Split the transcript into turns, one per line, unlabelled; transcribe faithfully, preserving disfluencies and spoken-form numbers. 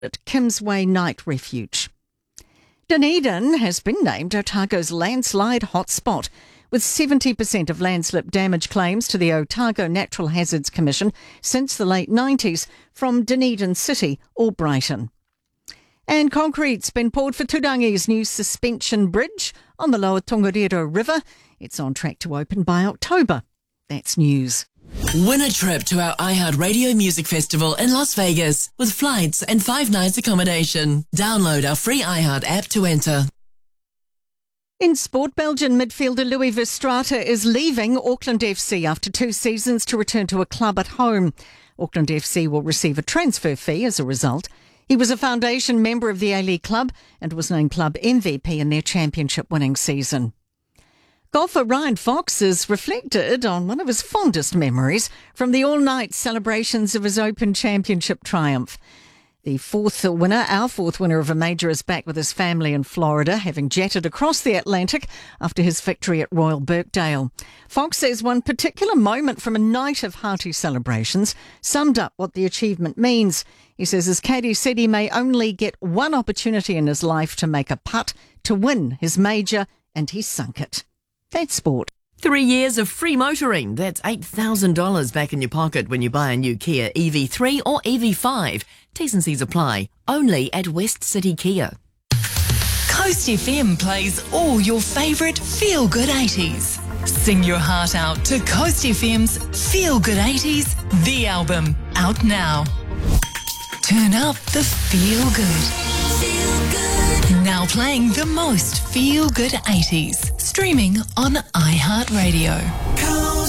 at Kingsway Night Refuge. Dunedin has been named Otago's landslide hotspot, with seventy percent of landslip damage claims to the Otago Natural Hazards Commission since the late nineties from Dunedin City or Brighton. And concrete's been poured for Turangi's new suspension bridge on the Lower Tongariro River. It's on track to open by October. That's news.
Win a trip to our iHeartRadio Music Festival in Las Vegas with flights and five nights accommodation. Download our free iHeart app to enter.
In sport, Belgian midfielder Louis Verstraete is leaving Auckland F C after two seasons to return to a club at home. Auckland F C will receive a transfer fee as a result. He was a foundation member of the A-League club and was named club M V P in their championship-winning season. Golfer Ryan Fox has reflected on one of his fondest memories from the all-night celebrations of his Open Championship triumph. The fourth winner, our fourth winner of a major, is back with his family in Florida, having jetted across the Atlantic after his victory at Royal Birkdale. Fox says one particular moment from a night of hearty celebrations summed up what the achievement means. He says his caddy said he may only get one opportunity in his life to make a putt to win his major, and he sunk it. That's sport.
Three years of free motoring. That's eight thousand dollars back in your pocket when you buy a new Kia E V three or E V five. T's and C's apply. Only at West City Kia.
Coast F M plays all your favourite feel-good eighties. Sing your heart out to Coast F M's Feel Good eighties, the album, out now. Turn up the feel good. Feel good. Now playing the most feel good eighties. Streaming on iHeartRadio.